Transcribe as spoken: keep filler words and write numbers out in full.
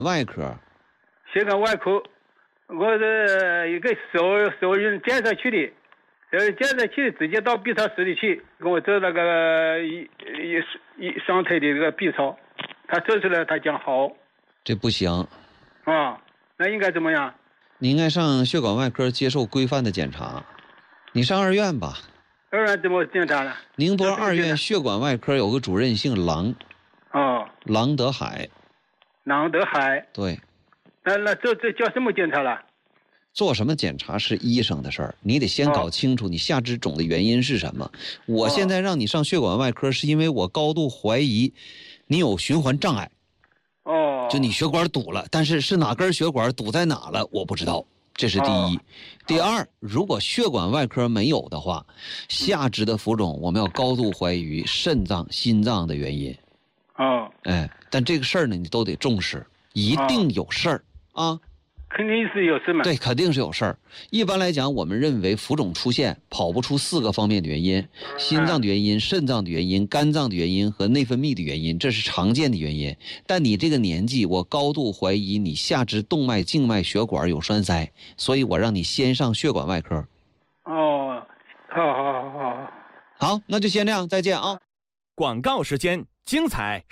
外科。 血管外科，我是一个熟熟人介绍去的，呃，介绍去直接到 B 超室里去，跟我做那个一一一双腿的这个 B 超，他做出来他讲好。 这不行。 啊，那应该怎么样？ 你应该上血管外科接受规范的检查。你上二院吧。 二院怎么检查呢？ 宁波二院血管外科有个主任姓郎。 哦。 郎德海。 郎德海。 对。 那那这这叫什么检查了？ 做什么检查是医生的事儿，你得先搞清楚你下肢肿的原因是什么。哦、我现在让你上血管外科，是因为我高度怀疑你有循环障碍。 哦。 就你血管堵了，但是是哪根血管堵在哪了，我不知道。这是第一。哦、第二，如果血管外科没有的话，下肢的浮肿我们要高度怀疑肾脏、心脏的原因。 哦。 哎，但这个事儿呢，你都得重视，一定有事儿。啊， 肯定是有事嘛。 对，肯定是有事儿。一般来讲，我们认为浮肿出现跑不出四个方面的原因：心脏的原因、肾脏的原因、肝脏的原因和内分泌的原因，这是常见的原因。但你这个年纪，我高度怀疑你下肢动脉、静脉血管有栓塞，所以我让你先上血管外科。 哦，好好好好。 好，那就先这样，再见啊。 广告时间，精彩